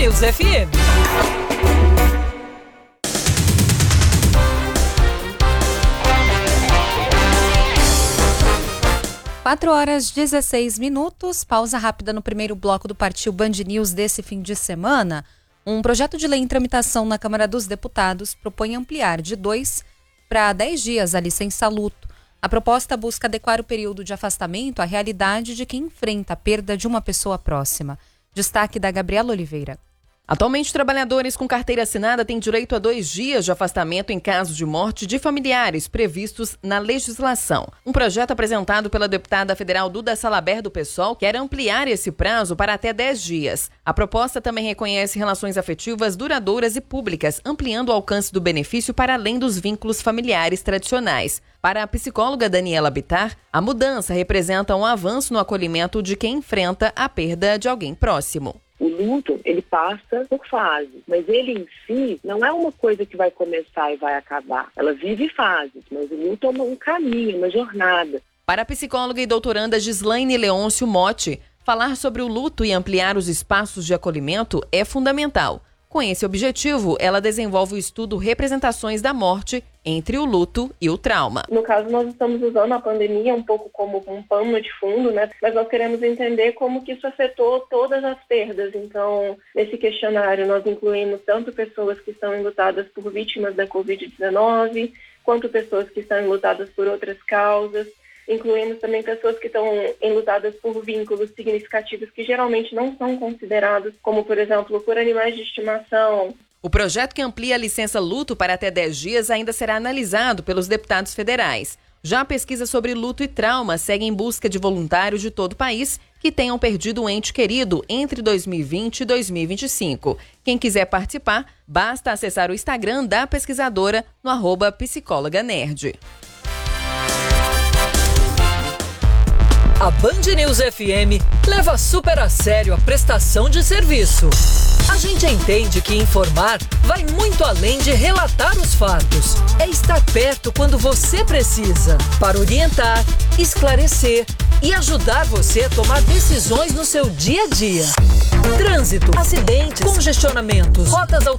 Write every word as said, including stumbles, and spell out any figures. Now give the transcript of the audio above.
News F M. quatro horas e dezesseis minutos, pausa rápida no primeiro bloco do Partiu Band News desse fim de semana. Um projeto de lei em tramitação na Câmara dos Deputados propõe ampliar de dois para dez dias a licença-luto. A proposta busca adequar o período de afastamento à realidade de quem enfrenta a perda de uma pessoa próxima. Destaque da Gabriela Oliveira. Atualmente, trabalhadores com carteira assinada têm direito a dois dias de afastamento em caso de morte de familiares previstos na legislação. Um projeto apresentado pela deputada federal Duda Salaber do PSOL quer ampliar esse prazo para até dez dias. A proposta também reconhece relações afetivas duradouras e públicas, ampliando o alcance do benefício para além dos vínculos familiares tradicionais. Para a psicóloga Daniela Bittar, a mudança representa um avanço no acolhimento de quem enfrenta a perda de alguém próximo. O luto, ele passa por fases, mas ele em si não é uma coisa que vai começar e vai acabar. Ela vive fases, mas o luto é um caminho, uma jornada. Para a psicóloga e doutoranda Gislaine Leôncio Motti, falar sobre o luto e ampliar os espaços de acolhimento é fundamental. Com esse objetivo, ela desenvolve o estudo Representações da Morte entre o luto e o trauma. No caso, nós estamos usando a pandemia um pouco como um pano de fundo, né? Mas nós queremos entender como que isso afetou todas as perdas. Então, nesse questionário, nós incluímos tanto pessoas que estão enlutadas por vítimas da covid dezenove, quanto pessoas que estão enlutadas por outras causas. Incluímos também pessoas que estão enlutadas por vínculos significativos que geralmente não são considerados, como, por exemplo, por animais de estimação. O projeto que amplia a licença luto para até dez dias ainda será analisado pelos deputados federais. Já a pesquisa sobre luto e trauma segue em busca de voluntários de todo o país que tenham perdido um ente querido entre dois mil e vinte e dois mil e vinte e cinco. Quem quiser participar, basta acessar o Instagram da pesquisadora no arroba psicóloga nerd. A Band News F M leva super a sério a prestação de serviço. A gente entende que informar vai muito além de relatar os fatos. É estar perto quando você precisa, para orientar, esclarecer e ajudar você a tomar decisões no seu dia a dia. Trânsito, acidentes, congestionamentos, rotas alternativas.